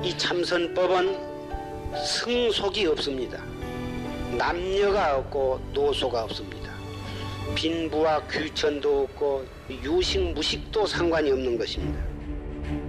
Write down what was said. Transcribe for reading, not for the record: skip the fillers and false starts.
이 참선법은 승속이 없습니다. 남녀가 없고 노소가 없습니다. 빈부와 귀천도 없고 유식 무식도 상관이 없는 것입니다.